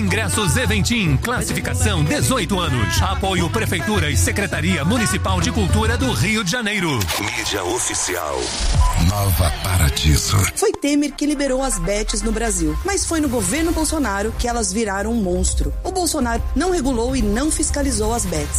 Ingressos Eventim, classificação 18 anos. Apoio Prefeitura e Secretaria Municipal de Cultura do Rio de Janeiro. Mídia oficial. Nova Paradiso. Foi Temer que liberou as bets no Brasil, mas foi no governo Bolsonaro que elas viraram um monstro. O Bolsonaro não regulou e não fiscalizou as bets.